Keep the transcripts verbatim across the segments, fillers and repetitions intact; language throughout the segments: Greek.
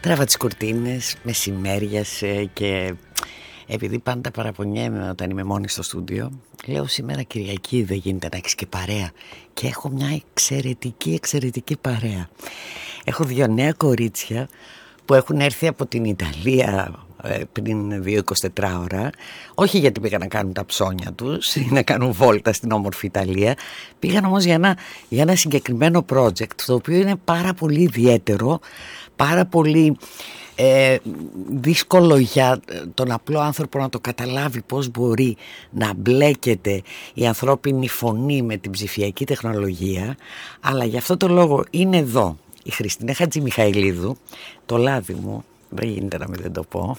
Τράβα τις κουρτίνες, μεσημέριασε και επειδή πάντα παραπονιέμαι όταν είμαι μόνη στο στούντιο, λέω σήμερα Κυριακή δεν γίνεται να έχεις και παρέα. Και έχω μια εξαιρετική, εξαιρετική παρέα. Έχω δύο νέα κορίτσια που έχουν έρθει από την Ιταλία πριν δύο εικοσιτέσσερις ώρα, όχι γιατί πήγαν να κάνουν τα ψώνια τους ή να κάνουν βόλτα στην όμορφη Ιταλία, πήγαν όμως για ένα, για ένα συγκεκριμένο project, το οποίο είναι πάρα πολύ ιδιαίτερο, πάρα πολύ ε, δύσκολο για τον απλό άνθρωπο να το καταλάβει πώς μπορεί να μπλέκεται η ανθρώπινη φωνή με την ψηφιακή τεχνολογία, αλλά γι' αυτό το λόγο είναι εδώ η Χριστίνα Χατζημιχαηλίδου, το λάδι μου. Δεν γίνεται να μην δεν το πω.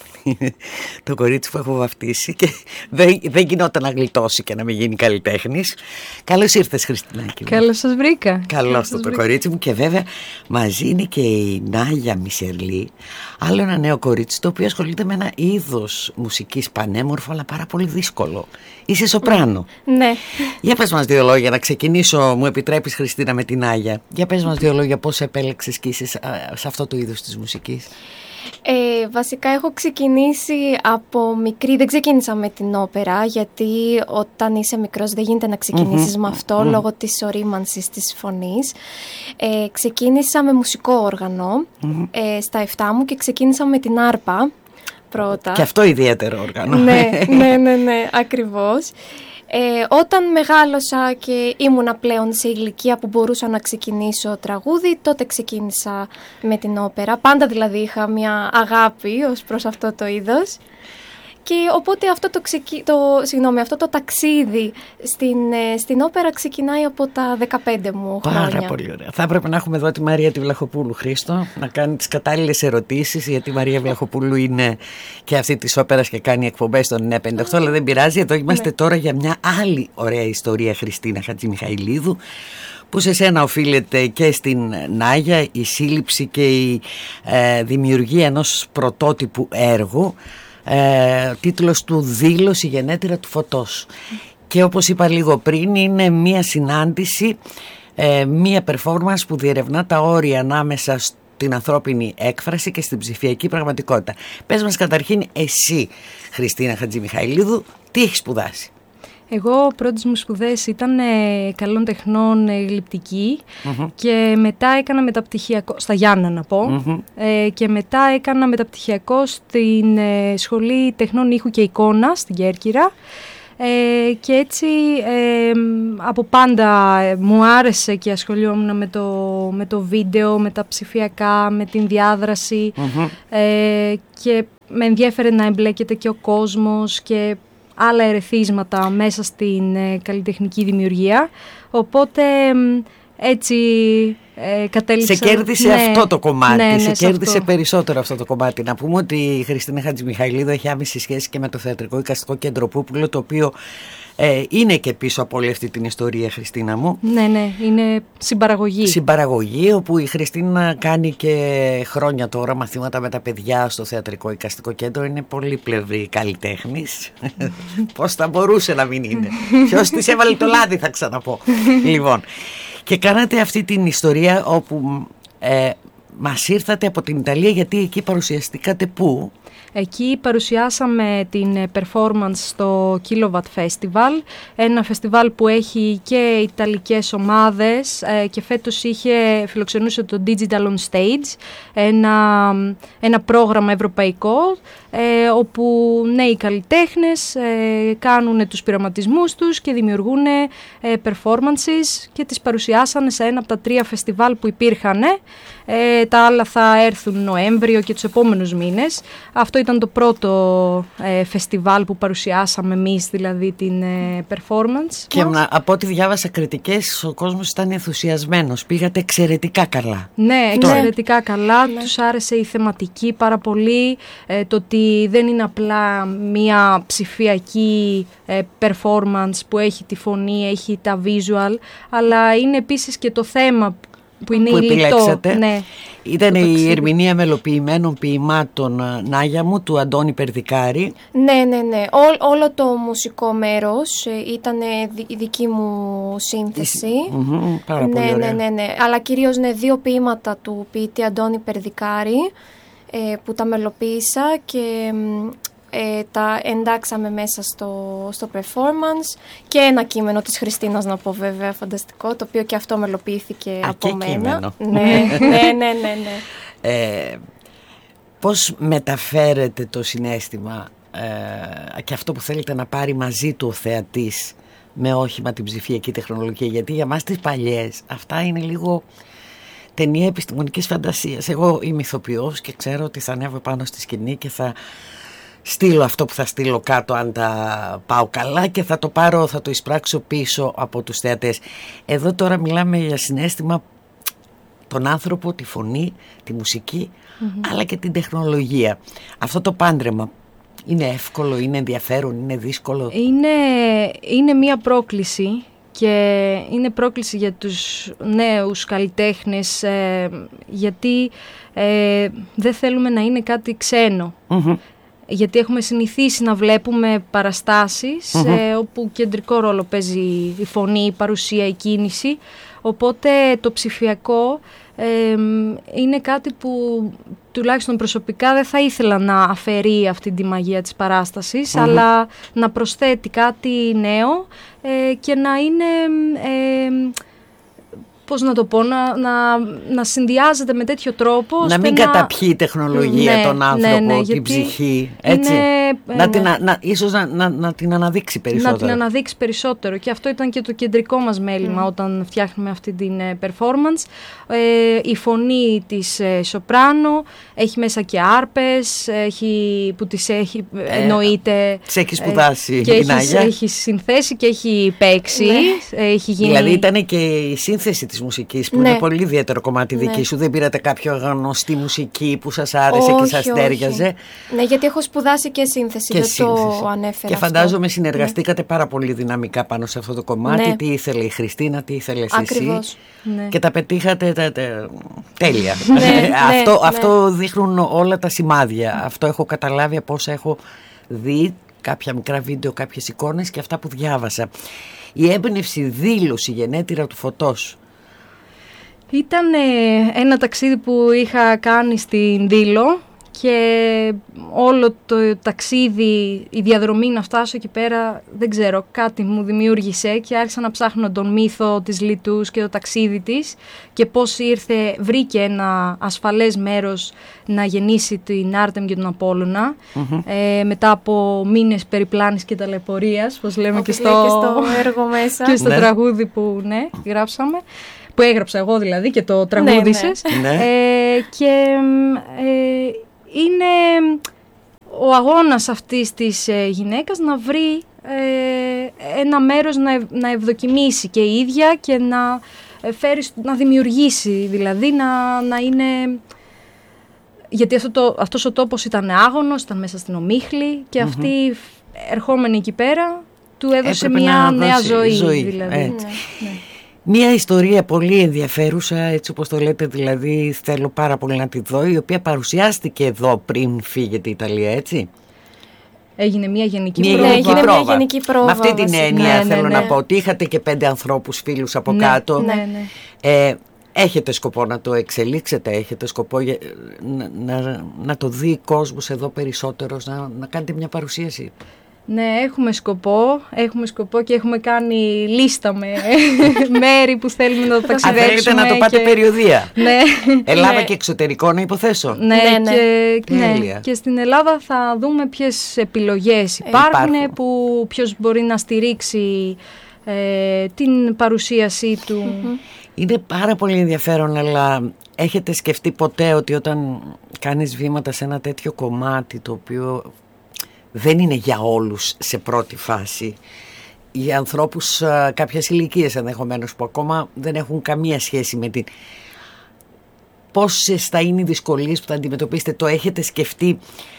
Το κορίτσι που έχω βαφτίσει και δεν, δεν γινόταν να γλιτώσει και να μην γίνει καλλιτέχνης. Καλώς ήρθες, Χριστινάκη. Καλώς σας βρήκα. Καλώς το, το κορίτσι μου. Και βέβαια μαζί είναι και η Νάγια Μισελή, άλλο ένα νέο κορίτσι το οποίο ασχολείται με ένα είδος μουσικής πανέμορφο αλλά πάρα πολύ δύσκολο. Είσαι σοπράνο. Ναι. Για πες μας δύο λόγια, να ξεκινήσω, μου επιτρέπεις, Χριστίνα, με την Νάγια. Για πες μας δύο λόγια πώς επέλεξες και είσαι σε αυτό το είδος της μουσικής. Ε, βασικά έχω ξεκινήσει από μικρή, δεν ξεκίνησα με την όπερα, γιατί όταν είσαι μικρός δεν γίνεται να ξεκινήσεις mm-hmm. με αυτό mm-hmm. λόγω της ορίμανσης της φωνής. Ε, ξεκίνησα με μουσικό όργανο mm-hmm. ε, στα εφτά μου και ξεκίνησα με την άρπα πρώτα. Και αυτό ιδιαίτερο όργανο. Ναι, ναι, ναι, ναι, ακριβώς. Ε, όταν μεγάλωσα και ήμουνα πλέον σε ηλικία που μπορούσα να ξεκινήσω τραγούδι, τότε ξεκίνησα με την όπερα. Πάντα δηλαδή είχα μια αγάπη ως προς αυτό το είδος. Και οπότε αυτό το, ξεκι... το... Συγγνώμη, αυτό το ταξίδι στην, στην όπερα ξεκινάει από τα δεκαπέντε μου χρόνια. Πάρα πολύ ωραία. Θα έπρεπε να έχουμε εδώ τη Μαρία τη Βλαχοπούλου, Χρήστο, να κάνει τις κατάλληλες ερωτήσεις, γιατί η Μαρία Βλαχοπούλου είναι και αυτή της όπερας και κάνει εκπομπές στον εννιά πενήντα οκτώ, αλλά δεν πειράζει. Εδώ είμαστε ναι. τώρα για μια άλλη ωραία ιστορία, Χριστίνα Χατζημιχαηλίδου, που σε σένα οφείλεται και στην Νάγια η σύλληψη και η ε, δημιουργία ενός πρωτότυπου έργου. Ε, τίτλος του «Δήλωση γενέτειρα του φωτός». Και όπως είπα λίγο πριν, είναι μία συνάντηση, ε, μία performance που διερευνά τα όρια ανάμεσα στην ανθρώπινη έκφραση και στην ψηφιακή πραγματικότητα. Πες μας καταρχήν εσύ, Χριστίνα Χατζημιχαηλίδου, τι έχεις σπουδάσει? Εγώ πρώτες μου σπουδές ήταν ε, καλών τεχνών ε, γλυπτική mm-hmm. και μετά έκανα μεταπτυχιακό, στα Γιάννα να πω, mm-hmm. ε, και μετά έκανα μεταπτυχιακό στην ε, Σχολή Τεχνών Ήχου και Εικόνα στην Κέρκυρα. Ε, και έτσι ε, από πάντα ε, μου άρεσε και ασχολιόμουν με το, με το βίντεο, με τα ψηφιακά, με την διάδραση mm-hmm. ε, και με ενδιέφερε να εμπλέκεται και ο κόσμος και άλλα ερεθίσματα μέσα στην ε, καλλιτεχνική δημιουργία, οπότε έτσι ε, κατέληξα... Σε κέρδισε ναι, αυτό το κομμάτι, ναι, ναι, σε, σε κέρδισε αυτό. περισσότερο αυτό το κομμάτι. Να πούμε ότι η Χριστίνα Χατζημιχαηλίδου έχει άμεση σχέση και με το Θεατρικό Εικαστικό Κέντρο Πούπουλο, το οποίο ε, είναι και πίσω από όλη αυτή την ιστορία, Χριστίνα μου. Ναι, ναι, είναι συμπαραγωγή. Συμπαραγωγή, όπου η Χριστίνα κάνει και χρόνια τώρα μαθήματα με τα παιδιά στο Θεατρικό Εικαστικό Κέντρο. Είναι πολύπλευρη καλλιτέχνης. Πώς θα μπορούσε να μην είναι? Ποιος της έβαλε το λάδι, θα ξαναπώ. Λοιπόν, και κάνατε αυτή την ιστορία όπου ε, μας ήρθατε από την Ιταλία, γιατί εκεί παρουσιαστήκατε πού? Εκεί παρουσιάσαμε την performance στο Kilowatt Festival, ένα φεστιβάλ που έχει και ιταλικές ομάδες ε, και φέτος είχε φιλοξενούσε το Digital on Stage, ένα, ένα πρόγραμμα ευρωπαϊκό ε, όπου νέοι καλλιτέχνες ε, κάνουν τους πειραματισμούς τους και δημιουργούν ε, performances και τις παρουσιάσανε σε ένα από τα τρία φεστιβάλ που υπήρχαν. Ε, τα άλλα θα έρθουν Νοέμβριο και τους επόμενους μήνες. Αυτό ήταν το πρώτο ε, φεστιβάλ που παρουσιάσαμε εμείς, δηλαδή την ε, performance. Και να, από ό,τι διάβασα κριτικές, ο κόσμος ήταν ενθουσιασμένος. Πήγατε εξαιρετικά καλά. Ναι, εξαιρετικά καλά. Ναι. Τους άρεσε η θεματική πάρα πολύ. Ε, το ότι δεν είναι απλά μία ψηφιακή ε, performance που έχει τη φωνή, έχει τα visual, αλλά είναι επίσης και το θέμα που είναι που η επιλέξατε. Ναι. Ήταν η ερμηνεία μελοποιημένων ποιημάτων, Νάγια μου, του Αντώνη Περδικάρη. Ναι, ναι, ναι. Ό, όλο το μουσικό μέρος ήταν η δική μου σύνθεση. Mm-hmm, πάρα ναι, πολύ ωραία. Ναι, ναι, ναι. Αλλά κυρίως ναι, δύο ποίηματα του ποιητή Αντώνη Περδικάρη. ε, που τα μελοποίησα και ε, τα εντάξαμε μέσα στο, στο performance, και ένα κείμενο της Χριστίνας, να πω βέβαια, φανταστικό, το οποίο και αυτό μελοποιήθηκε Α, από και μένα. Κείμενο. Ναι, ναι, ναι, ναι, ναι. Ε, πώς μεταφέρετε το συναίσθημα ε, και αυτό που θέλετε να πάρει μαζί του ο θεατής με όχημα την ψηφιακή τεχνολογία? Γιατί για μας τις παλιές αυτά είναι λίγο ταινία επιστημονικής φαντασίας. Εγώ είμαι ηθοποιός και ξέρω ότι θα ανέβω πάνω στη σκηνή και θα στείλω αυτό που θα στείλω κάτω αν τα πάω καλά, και θα το πάρω, θα το εισπράξω πίσω από τους θεατές. Εδώ τώρα μιλάμε για συναίσθημα, τον άνθρωπο, τη φωνή, τη μουσική, mm-hmm. αλλά και την τεχνολογία. Αυτό το πάντρεμα είναι εύκολο, είναι ενδιαφέρον, είναι δύσκολο? Είναι, είναι μία πρόκληση, και είναι πρόκληση για τους νέους καλλιτέχνες, ε, γιατί ε, δεν θέλουμε να είναι κάτι ξένο. Mm-hmm. Γιατί έχουμε συνηθίσει να βλέπουμε παραστάσεις mm-hmm. ε, όπου κεντρικό ρόλο παίζει η φωνή, η παρουσία, η κίνηση. Οπότε το ψηφιακό ε, είναι κάτι που τουλάχιστον προσωπικά δεν θα ήθελα να αφαιρεί αυτή τη μαγεία της παράστασης, mm-hmm. αλλά να προσθέτει κάτι νέο ε, και να είναι... Ε, πώς να το πω, να, να, να συνδυάζεται με τέτοιο τρόπο. Να μην να... καταπιεί η τεχνολογία ναι, τον άνθρωπο, ναι, ναι, την ψυχή, έτσι. Είναι, να την, να, ίσως να, να, να την αναδείξει περισσότερο. Να την αναδείξει περισσότερο. Και αυτό ήταν και το κεντρικό μας μέλημα mm. όταν φτιάχνουμε αυτή την performance. Ε, η φωνή της ε, σοπράνο έχει μέσα και άρπες, έχει, που τις έχει, ε, εννοείται. Τις έχει σπουδάσει ε, και η Νάγια. Έχει συνθέσει και έχει παίξει. Ναι. Έχει γίνει... Δηλαδή ήταν και η σύνθεση της μουσικής, που ναι. είναι πολύ ιδιαίτερο κομμάτι ναι. δική σου. Δεν πήρατε κάποιο γνωστή μουσική που σας άρεσε όχι, και σας τέριαζε? Ναι, γιατί έχω σπουδάσει και σύνθεση, και δεν σύνθεση. Το ανέφερα. Και φαντάζομαι αυτό. Συνεργαστήκατε ναι. πάρα πολύ δυναμικά πάνω σε αυτό το κομμάτι. Ναι. Τι ήθελε η Χριστίνα, τι ήθελε εσύ. Ναι. Και τα πετύχατε τα, τα, τέλεια. ναι, αυτό, ναι. αυτό δείχνουν όλα τα σημάδια. Αυτό έχω καταλάβει από όσα έχω δει, κάποια μικρά βίντεο, κάποιες εικόνες και αυτά που διάβασα. Η έμπνευση, δήλωση, γενέτειρα του Φωτός. Ήταν ε, ένα ταξίδι που είχα κάνει στην Δήλο, και όλο το ταξίδι, η διαδρομή να φτάσω εκεί πέρα, δεν ξέρω, κάτι μου δημιούργησε και άρχισα να ψάχνω τον μύθο της Λιτούς και το ταξίδι της και πώς ήρθε, βρήκε ένα ασφαλές μέρος να γεννήσει την Άρτεμ και τον Απόλλωνα mm-hmm. ε, μετά από μήνες περιπλάνης και ταλαιπωρίας, πώς λέμε και στο, και στο έργο μέσα και στο ναι. τραγούδι που ναι, γράψαμε, που έγραψα εγώ δηλαδή και το τραγούδισες ναι, ναι. ε, και ε, είναι ο αγώνας αυτής της ε, γυναίκας να βρει ε, ένα μέρος να, ευ, να ευδοκιμήσει και η ίδια και να, ε, φέρει, να δημιουργήσει, δηλαδή να, να είναι... Γιατί αυτό το, αυτός ο τόπος ήταν άγωνος, ήταν μέσα στην ομίχλη και mm-hmm. αυτή ερχόμενη εκεί πέρα του έδωσε έπρεπε μια νέα ζωή, ζωή δηλαδή. Ναι, ναι. Μια ιστορία πολύ ενδιαφέρουσα, έτσι όπως το λέτε, δηλαδή θέλω πάρα πολύ να τη δω, η οποία παρουσιάστηκε εδώ πριν φύγετε η Ιταλία, έτσι. Έγινε μια γενική μια πρόβα. Έγινε μια γενική πρόβα. Με αυτή την έννοια ναι, θέλω ναι, ναι. να πω ότι είχατε και πέντε ανθρώπους φίλους από ναι, κάτω. Ναι, ναι. Ε, έχετε σκοπό να το εξελίξετε, έχετε σκοπό για, να, να, να το δει κόσμος εδώ περισσότερος, να, να κάνετε μια παρουσίαση? Ναι, έχουμε σκοπό, έχουμε σκοπό και έχουμε κάνει λίστα με μέρη που θέλουμε να το ταξιδέψουμε. Αν θέλετε να το πάτε και... περιοδία. Ναι. Ελλάδα και εξωτερικό να υποθέσω. Ναι, ναι, ναι. Και, ναι. και στην Ελλάδα θα δούμε ποιες επιλογές υπάρχουν, υπάρχουν. Που ποιος μπορεί να στηρίξει ε, την παρουσίασή του. Είναι πάρα πολύ ενδιαφέρον, αλλά έχετε σκεφτεί ποτέ ότι όταν κάνεις βήματα σε ένα τέτοιο κομμάτι το οποίο... δεν είναι για όλους σε πρώτη φάση, για ανθρώπους α, κάποιας ηλικίας ενδεχομένως που ακόμα δεν έχουν καμία σχέση με την... Πόσες θα είναι οι δυσκολίες που θα αντιμετωπίσετε, το έχετε σκεφτεί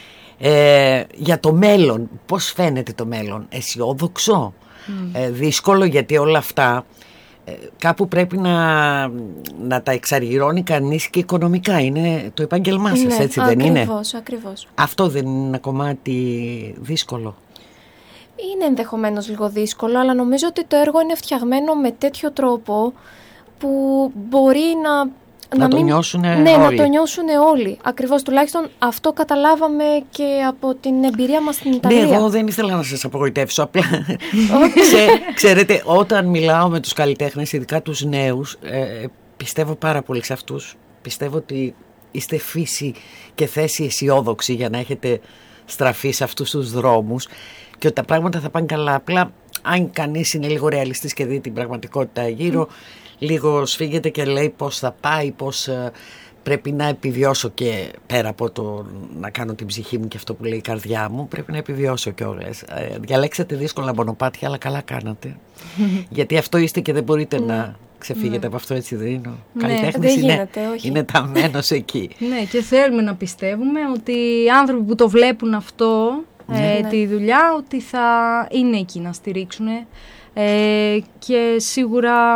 ε, για το μέλλον? Πώς φαίνεται το μέλλον? Αισιόδοξο, mm. ε, δύσκολο, γιατί όλα αυτά ε, κάπου πρέπει να, να τα εξαργυρώνει κανείς και οικονομικά. Είναι το επάγγελμά σας, ναι, έτσι δεν ακριβώς, είναι? Ακριβώς, ακριβώς. Αυτό δεν είναι ένα κομμάτι δύσκολο? Είναι ενδεχομένως λίγο δύσκολο, αλλά νομίζω ότι το έργο είναι φτιαγμένο με τέτοιο τρόπο που μπορεί να να, να το νιώσουν όλοι. Ναι, να το νιώσουν όλοι. Ακριβώς, τουλάχιστον αυτό καταλάβαμε και από την εμπειρία μας στην Ιταλία. Ναι, εγώ δεν ήθελα να σας απογοητεύσω. Απλά Ξέ, ξέρετε, όταν μιλάω με τους καλλιτέχνες, ειδικά τους νέους, ε, πιστεύω πάρα πολύ σε αυτούς. Πιστεύω ότι είστε φύση και θέση αισιόδοξη για να έχετε στραφεί σε αυτούς τους δρόμους και ότι τα πράγματα θα πάνε καλά. Απλά αν κανείς είναι λίγο ρεαλιστής και δει την πραγματικότητα γύρω, mm. λίγο σφίγγεται και λέει πώς θα πάει, πώς ε, πρέπει να επιβιώσω και πέρα από το να κάνω την ψυχή μου και αυτό που λέει η καρδιά μου, πρέπει να επιβιώσω κιόλας. Ε, διαλέξατε δύσκολα μονοπάτια, αλλά καλά κάνατε. Γιατί αυτό είστε και δεν μπορείτε mm. να ξεφύγετε mm. από αυτό, έτσι δεν είναι? Ναι, καλλιτέχνης δεν είναι, γίνεται, όχι. είναι ταμένος εκεί. Ναι, και θέλουμε να πιστεύουμε ότι οι άνθρωποι που το βλέπουν αυτό, ναι. ε, τη δουλειά, ότι θα είναι εκεί να στηρίξουν ε, και σίγουρα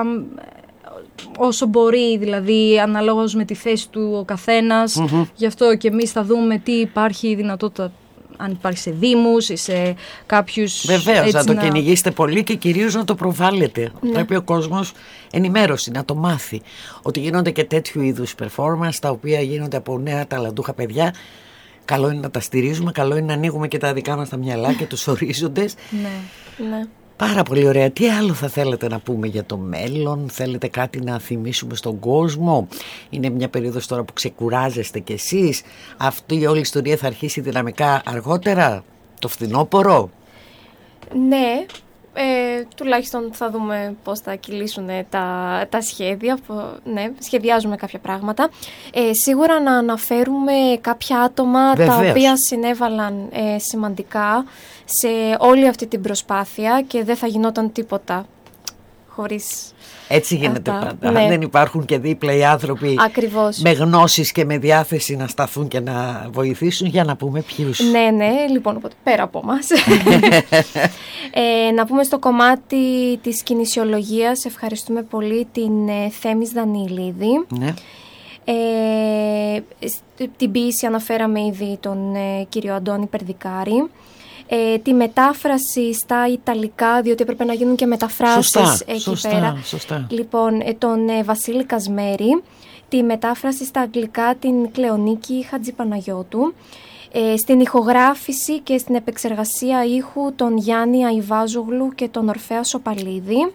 όσο μπορεί, δηλαδή αναλόγως με τη θέση του ο καθένας, mm-hmm. γι' αυτό και εμείς θα δούμε τι υπάρχει δυνατότητα, αν υπάρχει σε δήμους ή σε κάποιους. Βεβαίως, να το να... κυνηγήσετε πολύ και κυρίως να το προβάλλετε. Ναι. Πρέπει ο κόσμος ενημέρωση, να το μάθει. Ότι γίνονται και τέτοιου είδους performance, τα οποία γίνονται από νέα ταλαντούχα παιδιά. Καλό είναι να τα στηρίζουμε, καλό είναι να ανοίγουμε και τα δικά μας τα μυαλά και τους ορίζοντες. Ναι, ναι. Πάρα πολύ ωραία. Τι άλλο θα θέλετε να πούμε για το μέλλον? Θέλετε κάτι να θυμίσουμε στον κόσμο? Είναι μια περίοδος τώρα που ξεκουράζεστε κι εσείς. Αυτή η όλη ιστορία θα αρχίσει δυναμικά αργότερα, το φθινόπωρο? Ναι, ε, τουλάχιστον θα δούμε πώς θα κυλήσουν τα, τα σχέδια. Ναι, σχεδιάζουμε κάποια πράγματα. Ε, σίγουρα να αναφέρουμε κάποια άτομα Βεβαίως. τα οποία συνέβαλαν ε, σημαντικά σε όλη αυτή την προσπάθεια και δεν θα γινόταν τίποτα χωρίς... Έτσι γίνεται αυτά. πάντα. Ναι. Δεν υπάρχουν και δίπλα οι άνθρωποι Ακριβώς. με γνώσεις και με διάθεση να σταθούν και να βοηθήσουν. Για να πούμε ποιους. Ναι, ναι, λοιπόν, οπότε, πέρα από εμάς. ε, να πούμε στο κομμάτι της κινησιολογίας, ευχαριστούμε πολύ την ε, Θέμης Δανιηλίδη. Ναι. Ε, την ποίηση αναφέραμε ήδη τον ε, κύριο Αντώνη Περδικάρη. Ε, τη μετάφραση στα Ιταλικά, διότι έπρεπε να γίνουν και μεταφράσεις σωστά, εκεί σωστά, πέρα. Σωστά. Λοιπόν, ε, τον ε, Βασίλη Κασμέρη, τη μετάφραση στα Αγγλικά την Κλεονίκη Χατζηπαναγιώτου, ε, στην ηχογράφηση και στην επεξεργασία ήχου τον Γιάννη Αϊβάζογλου και τον Ορφέα Σοπαλίδη.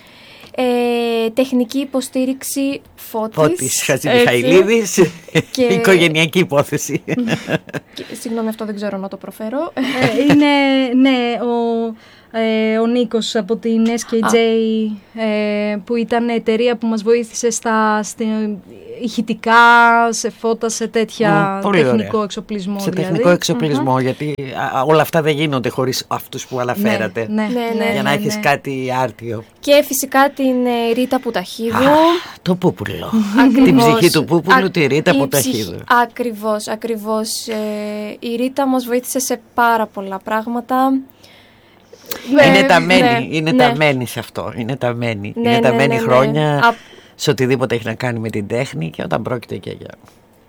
Ε, τεχνική υποστήριξη Φώτης, Φώτης Χατζημιχαηλίδης και... οικογενειακή υπόθεση. Και, συγγνώμη, αυτό δεν ξέρω να το προφέρω. ε, είναι, ναι, ο, ε, ο Νίκος από την ες κέι τζέι ε, που ήταν εταιρεία που μας βοήθησε στα, στη, ηχητικά, σε φώτα, σε τέτοια mm, τεχνικό ωραία. εξοπλισμό. Σε δηλαδή. τεχνικό εξοπλισμό, mm-hmm. γιατί α, όλα αυτά δεν γίνονται χωρίς αυτούς που αναφέρατε. Ναι, ναι, ναι, για να ναι, έχεις ναι. κάτι άρτιο. Και φυσικά την ε, Ρίτα Πουταχίδου. Α, το Πούπουλο. Την ψυχή του Πούπουλου, α, τη Ρίτα Πουταχίδου. Ψυχ... Ακριβώς, ακριβώς. Ε, η Ρίτα μας βοήθησε σε πάρα πολλά πράγματα. Είναι ταμένη, ναι, είναι ναι. ταμένη σε αυτό. Είναι ταμένη. Ναι, είναι ταμένη ναι, ναι, χρόνια ναι. σε οτιδήποτε έχει να κάνει με την τέχνη και όταν πρόκειται και για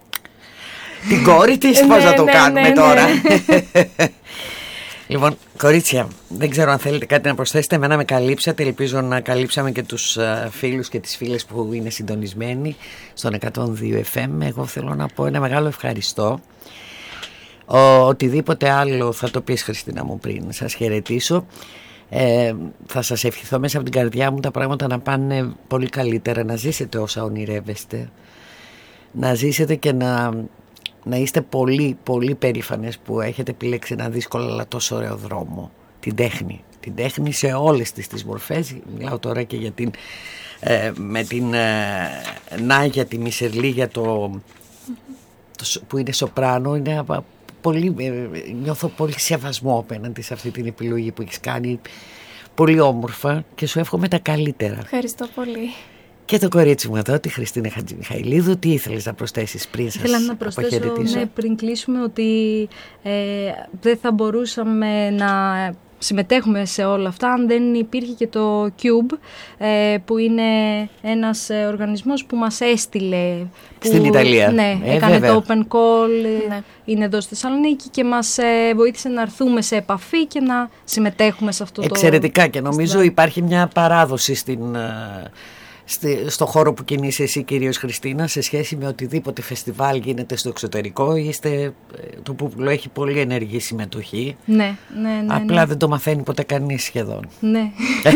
την κόρη της, πώς να το ναι, κάνουμε ναι, τώρα. Ναι. Λοιπόν, κορίτσια, δεν ξέρω αν θέλετε κάτι να προσθέσετε. Εμένα με καλύψατε. Ελπίζω να καλύψαμε και τους uh, φίλους και τις φίλες που είναι συντονισμένοι στον εκατόν δύο εφ εμ. Εγώ θέλω να πω ένα μεγάλο ευχαριστώ. Ο, οτιδήποτε άλλο θα το πεις, Χριστίνα μου, πριν σας χαιρετήσω. Ε, θα σας ευχηθώ μέσα από την καρδιά μου τα πράγματα να πάνε πολύ καλύτερα, να ζήσετε όσα ονειρεύεστε, να ζήσετε και να, να είστε πολύ πολύ περήφανες που έχετε επιλέξει ένα δύσκολο αλλά τόσο ωραίο δρόμο, την τέχνη, την τέχνη σε όλες τις, τις μορφές. Μιλάω τώρα και για την, ε, με την ε, Νάγια, τη Μισερλή, για το, το, που είναι σοπράνο. Είναι πολύ, νιώθω πολύ σεβασμό απέναντι σε αυτή την επιλογή που έχεις κάνει, πολύ όμορφα, και σου εύχομαι τα καλύτερα. Ευχαριστώ πολύ. Και το κορίτσι μου εδώ, τη Χριστίνα Χατζημιχαηλίδου, τι ήθελες να προσθέσεις πριν σας αποχαιρετήσω? Θέλω να προσθέσω, ναι, πριν κλείσουμε, ότι ε, δεν θα μπορούσαμε να συμμετέχουμε σε όλα αυτά αν δεν υπήρχε και το Cube, ε, που είναι ένας ε, οργανισμός που μας έστειλε, που, στην Ιταλία. Ναι, ε, έκανε βέβαια. το open call, ναι. είναι εδώ στη Θεσσαλονίκη και μας ε, βοήθησε να έρθουμε σε επαφή και να συμμετέχουμε σε αυτό. Εξαιρετικά. το... Και νομίζω υπάρχει μια παράδοση στην, στο χώρο που κινείσαι εσύ, κυρίως Χριστίνα, σε σχέση με οτιδήποτε φεστιβάλ γίνεται στο εξωτερικό. Είστε, το Πούπουλο έχει πολύ ενεργή συμμετοχή. Ναι, ναι, ναι. Απλά ναι. δεν το μαθαίνει ποτέ κανείς σχεδόν. Ναι.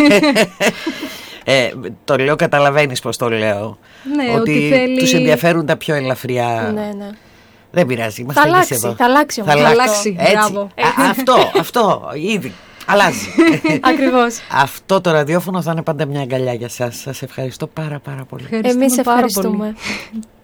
Ε, το λέω, καταλαβαίνεις πως το λέω. Ναι, ότι ότι θέλει... τους ενδιαφέρουν τα πιο ελαφριά. Ναι, ναι. Δεν πειράζει, Θα αλλάξει, εδώ. θα αλλάξει όμως. Θα αλλάξει, έτσι. μπράβο. Α, αυτό, αυτό, ήδη. Αλλάζει. Ακριβώς. Αυτό το ραδιόφωνο θα είναι πάντα μια αγκαλιά για σας. Σας ευχαριστώ πάρα πάρα πολύ. Ευχαριστούμε Εμείς πάρα ευχαριστούμε. πολύ.